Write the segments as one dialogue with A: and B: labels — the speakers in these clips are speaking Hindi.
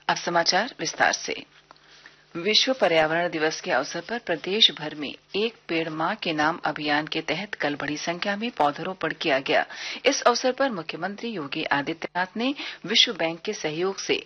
A: अब समाचार विस्तार से। विश्व पर्यावरण दिवस के अवसर पर प्रदेश भर में एक पेड़ मां के नाम अभियान के तहत कल बड़ी संख्या में पौधरोपण किया गया। इस अवसर पर मुख्यमंत्री योगी आदित्यनाथ ने विश्व बैंक के सहयोग से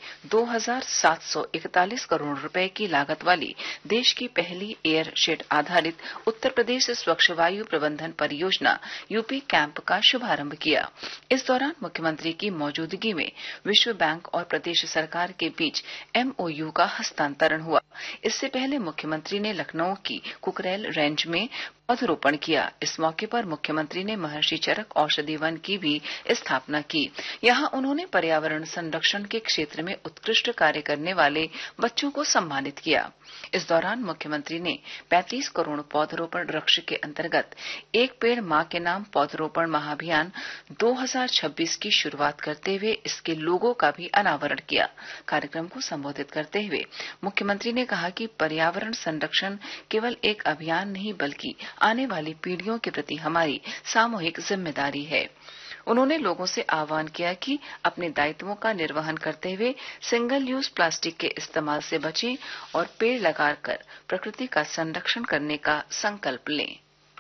A: 2,741 करोड़ रुपए की लागत वाली देश की पहली एयर शेड आधारित उत्तर प्रदेश स्वच्छ वायु प्रबंधन परियोजना यूपी कैंप का शुभारंभ किया। इस दौरान मुख्यमंत्री की मौजूदगी में विश्व बैंक और प्रदेश सरकार के बीच MOU का हस्तांतरण हुआ। इससे पहले मुख्यमंत्री ने लखनऊ की कुकरेल रेंज में पौधरोपण किया। इस मौके पर मुख्यमंत्री ने महर्षि चरक औषधि वन की भी स्थापना की। यहां उन्होंने पर्यावरण संरक्षण के क्षेत्र में उत्कृष्ट कार्य करने वाले बच्चों को सम्मानित किया। इस दौरान मुख्यमंत्री ने 35 करोड़ पौधरोपण लक्ष्य के अंतर्गत एक पेड़ मां के नाम पौधरोपण महाअभियान 2026 की शुरुआत करते हुए इसके लोगो का भी अनावरण किया। कार्यक्रम को संबोधित करते हुए मुख्यमंत्री ने कहा कि पर्यावरण संरक्षण केवल एक अभियान नहीं बल्कि आने वाली पीढ़ियों के प्रति हमारी सामूहिक जिम्मेदारी है। उन्होंने लोगों से आह्वान किया कि अपने दायित्वों का निर्वहन करते हुए सिंगल यूज प्लास्टिक के इस्तेमाल से बचें और पेड़ लगाकर प्रकृति का संरक्षण करने का संकल्प लें।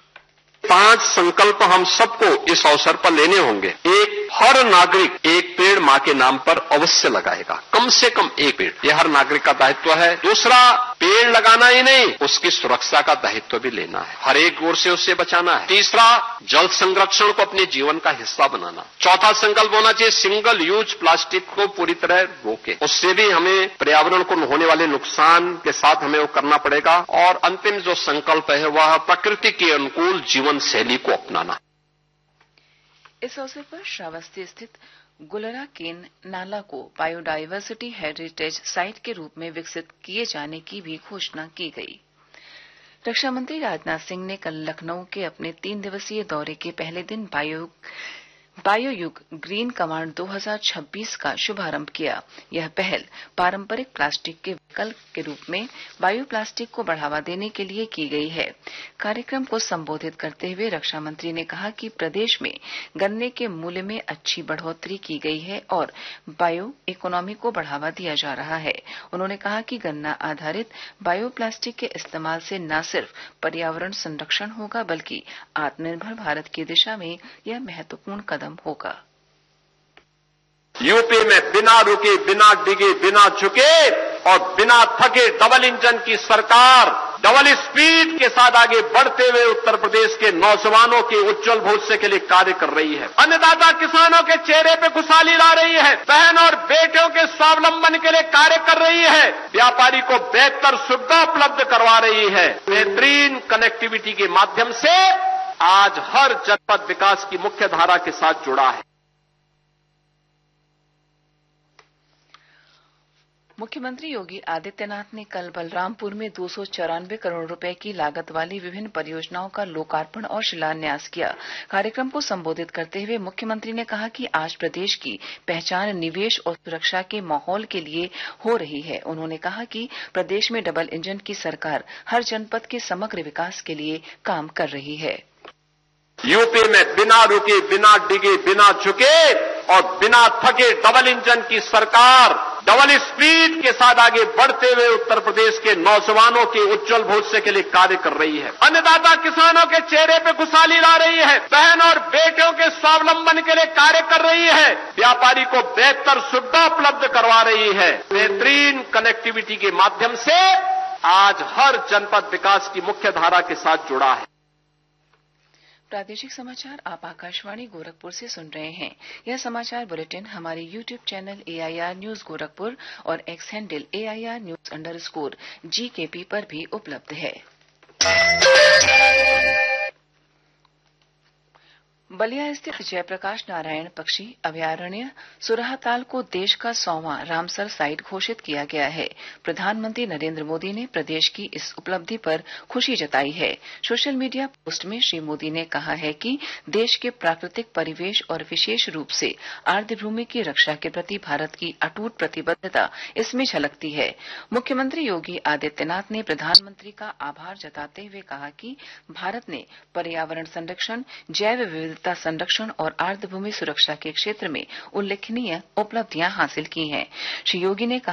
B: 5 संकल्प हम सबको इस अवसर पर लेने होंगे। एक, हर नागरिक एक पेड़ मां के नाम पर अवश्य लगाएगा, कम से कम एक पेड़, यह हर नागरिक का दायित्व है। दूसरा, पेड़ लगाना ही नहीं, उसकी सुरक्षा का दायित्व भी लेना है, हर एक ओर से उसे बचाना है। तीसरा, जल संरक्षण को अपने जीवन का हिस्सा बनाना। चौथा संकल्प होना चाहिए सिंगल यूज प्लास्टिक को पूरी तरह रोके, उससे भी हमें पर्यावरण को होने वाले नुकसान के साथ हमें वो करना पड़ेगा। और अंतिम जो संकल्प है वह प्रकृति के अनुकूल जीवन शैली को अपनाना।
A: इस अवसर पर श्रावस्ती स्थित गुलरा केन नाला को बायोडायवर्सिटी हेरिटेज साइट के रूप में विकसित किए जाने की भी घोषणा की गई। रक्षा मंत्री राजनाथ सिंह ने कल लखनऊ के अपने 3 दिवसीय दौरे के पहले दिन बायोयुग ग्रीन कमांड 2026 का शुभारंभ किया। यह पहल पारंपरिक प्लास्टिक के विकल्प के रूप में बायो प्लास्टिक को बढ़ावा देने के लिए की गई है। कार्यक्रम को संबोधित करते हुए रक्षा मंत्री ने कहा कि प्रदेश में गन्ने के मूल्य में अच्छी बढ़ोतरी की गई है और बायो इकोनॉमी को बढ़ावा दिया जा रहा है। उन्होंने कहा कि गन्ना आधारित बायो प्लास्टिक के इस्तेमाल से न सिर्फ पर्यावरण संरक्षण होगा बल्कि आत्मनिर्भर भारत की दिशा में यह महत्वपूर्ण कदम होगा।
B: यूपी में बिना रुके, बिना डिगे, बिना झुके और बिना थके डबल इंजन की सरकार डबल स्पीड के साथ आगे बढ़ते हुए उत्तर प्रदेश के नौजवानों के उज्जवल भविष्य के लिए कार्य कर रही है। अन्नदाता किसानों के चेहरे पे खुशहाली ला रही है, बहन और बेटियों के स्वावलंबन के लिए कार्य कर रही है, व्यापारी को बेहतर सुविधा उपलब्ध करवा रही है। बेहतरीन कनेक्टिविटी के माध्यम से आज हर जनपद विकास की मुख्य धारा के साथ जुड़ा है।
A: मुख्यमंत्री योगी आदित्यनाथ ने कल बलरामपुर में 294 करोड़ रुपए की लागत वाली विभिन्न परियोजनाओं का लोकार्पण और शिलान्यास किया। कार्यक्रम को संबोधित करते हुए मुख्यमंत्री ने कहा कि आज प्रदेश की पहचान निवेश और सुरक्षा के माहौल के लिए हो रही है। उन्होंने कहा कि प्रदेश में डबल इंजन की सरकार हर जनपद के समग्र विकास के लिए काम कर रही है।
B: यूपी में बिना रुके, बिना डिगे, बिना झुके और बिना थके डबल इंजन की सरकार डबल स्पीड के साथ आगे बढ़ते हुए उत्तर प्रदेश के नौजवानों के उज्जवल भविष्य के लिए कार्य कर रही है। अन्नदाता किसानों के चेहरे पे खुशहाली ला रही है, बहन और बेटियों के स्वावलंबन के लिए कार्य कर रही है, व्यापारी को बेहतर सुविधा उपलब्ध करवा रही है। बेहतरीन कनेक्टिविटी के माध्यम से आज हर जनपद विकास की मुख्य धारा के साथ जुड़ा है।
A: प्रादेशिक समाचार आप आकाशवाणी गोरखपुर से सुन रहे हैं। यह समाचार बुलेटिन हमारे YouTube channel AIR news Gorakhpur और एक्स हैंडल AIR न्यूज_GKP पर भी उपलब्ध है। बलिया स्थित जयप्रकाश नारायण पक्षी अभयारण्य सुरहाताल को देश का 100वां रामसर साइट घोषित किया गया है। प्रधानमंत्री नरेंद्र मोदी ने प्रदेश की इस उपलब्धि पर खुशी जताई है। सोशल मीडिया पोस्ट में श्री मोदी ने कहा है कि देश के प्राकृतिक परिवेश और विशेष रूप से आर्द्रभूमि की रक्षा के प्रति भारत की अटूट प्रतिबद्धता इसमें झलकती है। मुख्यमंत्री योगी आदित्यनाथ ने प्रधानमंत्री का आभार जताते हुए कहा कि भारत ने पर्यावरण संरक्षण, जैव विविधता संरक्षण और आर्द्रभूमि सुरक्षा के क्षेत्र में उल्लेखनीय उपलब्धियां हासिल की हैं। श्री योगी ने कहा